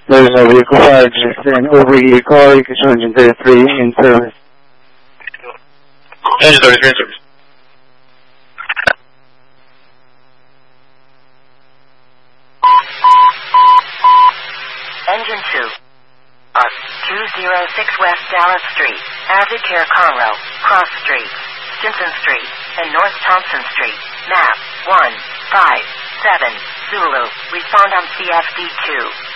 There's no vehicle fire, just an overheated car, condition engine 33 in service. Engine 33 in service. Engine 2. 206 West Dallas Street, Avicare Conroe, Cross Street, Stinson Street, and North Thompson Street. Map 157 Zulu. Respond on CFD 2.